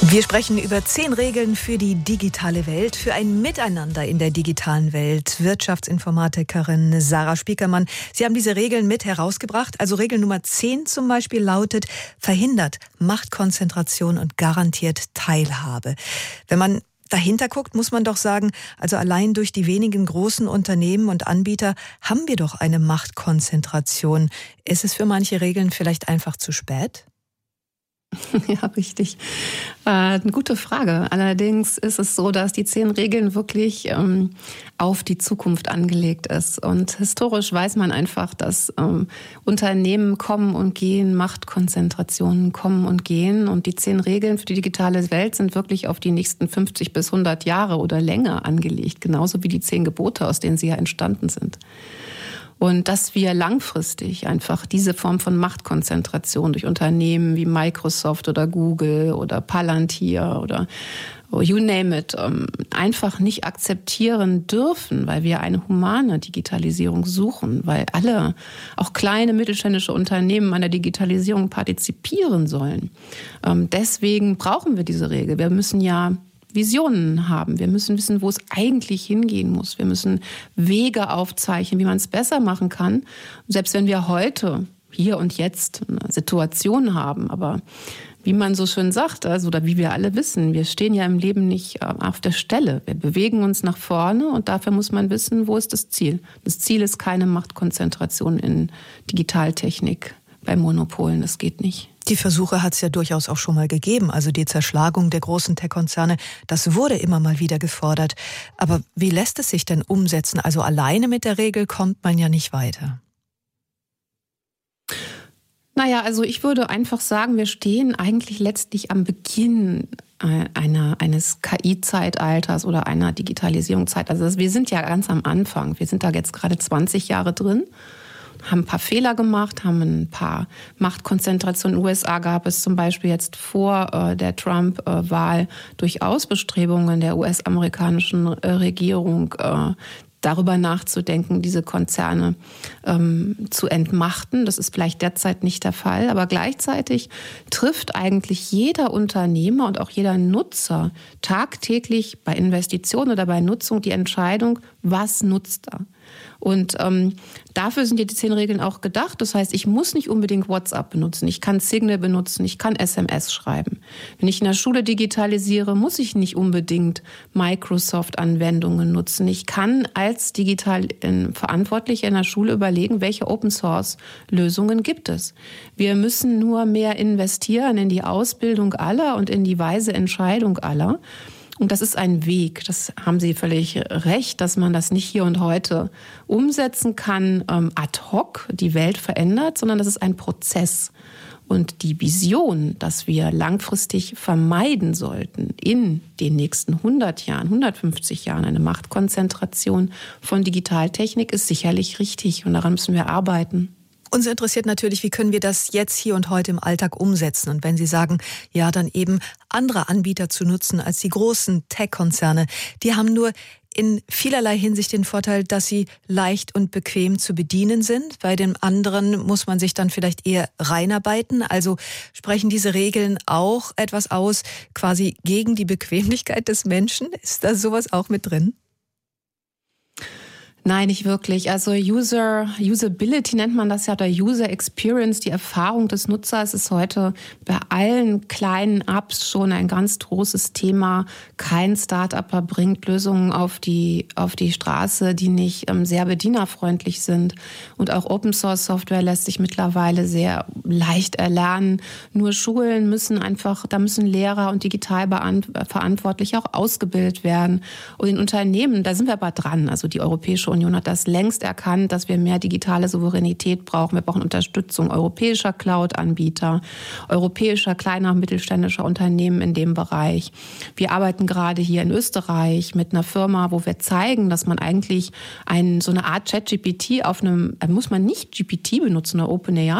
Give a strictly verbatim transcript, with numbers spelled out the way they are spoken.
Wir sprechen über zehn Regeln für die digitale Welt, für ein Miteinander in der digitalen Welt. Wirtschaftsinformatikerin Sarah Spiekermann, Sie haben diese Regeln mit herausgebracht. Also Regel Nummer zehn zum Beispiel lautet, verhindert Machtkonzentration und garantiert Teilhabe. Wenn man dahinter guckt, muss man doch sagen, also allein durch die wenigen großen Unternehmen und Anbieter haben wir doch eine Machtkonzentration. Ist es für manche Regeln vielleicht einfach zu spät? Ja, richtig. Äh, eine gute Frage. Allerdings ist es so, dass die zehn Regeln wirklich ähm, auf die Zukunft angelegt ist. Und historisch weiß man einfach, dass ähm, Unternehmen kommen und gehen, Machtkonzentrationen kommen und gehen. Und die zehn Regeln für die digitale Welt sind wirklich auf die nächsten fünfzig bis hundert Jahre oder länger angelegt. Genauso wie die zehn Gebote, aus denen sie ja entstanden sind. Und dass wir langfristig einfach diese Form von Machtkonzentration durch Unternehmen wie Microsoft oder Google oder Palantir oder you name it, einfach nicht akzeptieren dürfen, weil wir eine humane Digitalisierung suchen, weil alle, auch kleine mittelständische Unternehmen an der Digitalisierung partizipieren sollen. Deswegen brauchen wir diese Regel. Wir müssen ja Visionen haben. Wir müssen wissen, wo es eigentlich hingehen muss. Wir müssen Wege aufzeichnen, wie man es besser machen kann. Selbst wenn wir heute, hier und jetzt, eine Situation haben. Aber wie man so schön sagt, also, oder wie wir alle wissen, wir stehen ja im Leben nicht auf der Stelle. Wir bewegen uns nach vorne und dafür muss man wissen, wo ist das Ziel. Das Ziel ist keine Machtkonzentration in Digitaltechnik bei Monopolen. Das geht nicht. Die Versuche hat es ja durchaus auch schon mal gegeben. Also die Zerschlagung der großen Tech-Konzerne, das wurde immer mal wieder gefordert. Aber wie lässt es sich denn umsetzen? Also alleine mit der Regel kommt man ja nicht weiter. Naja, also ich würde einfach sagen, wir stehen eigentlich letztlich am Beginn einer, eines K I-Zeitalters oder einer Digitalisierungszeit. Also wir sind ja ganz am Anfang. Wir sind da jetzt gerade zwanzig Jahre drin. Haben ein paar Fehler gemacht, haben ein paar Machtkonzentrationen. In den U S A gab es zum Beispiel jetzt vor äh, der Trump-Wahl durchaus Bestrebungen der U S-amerikanischen äh, Regierung, äh, darüber nachzudenken, diese Konzerne ähm, zu entmachten. Das ist vielleicht derzeit nicht der Fall, aber gleichzeitig trifft eigentlich jeder Unternehmer und auch jeder Nutzer tagtäglich bei Investitionen oder bei Nutzung die Entscheidung, was nutzt er. Und ähm, dafür sind ja die zehn Regeln auch gedacht. Das heißt, ich muss nicht unbedingt WhatsApp benutzen. Ich kann Signal benutzen, ich kann S M S schreiben. Wenn ich in der Schule digitalisiere, muss ich nicht unbedingt Microsoft-Anwendungen nutzen. Ich kann als digital Verantwortlicher in der Schule überlegen, welche Open-Source-Lösungen gibt es. Wir müssen nur mehr investieren in die Ausbildung aller und in die weise Entscheidung aller. Und das ist ein Weg, das haben Sie völlig recht, dass man das nicht hier und heute umsetzen kann, ähm, ad hoc die Welt verändert, sondern das ist ein Prozess. Und die Vision, dass wir langfristig vermeiden sollten, in den nächsten hundert Jahren, hundertfünfzig Jahren eine Machtkonzentration von Digitaltechnik, ist sicherlich richtig und daran müssen wir arbeiten. Uns interessiert natürlich, wie können wir das jetzt hier und heute im Alltag umsetzen? Und wenn Sie sagen, ja, dann eben andere Anbieter zu nutzen als die großen Tech-Konzerne, die haben nur in vielerlei Hinsicht den Vorteil, dass sie leicht und bequem zu bedienen sind. Bei den anderen muss man sich dann vielleicht eher reinarbeiten. Also sprechen diese Regeln auch etwas aus, quasi gegen die Bequemlichkeit des Menschen? Ist da sowas auch mit drin? Nein, nicht wirklich. Also User, Usability nennt man das ja, oder User Experience, die Erfahrung des Nutzers ist heute bei allen kleinen Apps schon ein ganz großes Thema. Kein Start-upper bringt Lösungen auf die, auf die Straße, die nicht ähm, sehr bedienerfreundlich sind. Und auch Open-Source-Software lässt sich mittlerweile sehr leicht erlernen. Nur Schulen müssen einfach, da müssen Lehrer und Digitalverantwortliche auch ausgebildet werden. Und in Unternehmen, da sind wir aber dran. Also die Europäische Union hat das längst erkannt, dass wir mehr digitale Souveränität brauchen. Wir brauchen Unterstützung europäischer Cloud-Anbieter, europäischer kleiner und mittelständischer Unternehmen in dem Bereich. Wir arbeiten gerade hier in Österreich mit einer Firma, wo wir zeigen, dass man eigentlich ein, so eine Art ChatGPT auf einem, muss man nicht G P T benutzen oder OpenAI,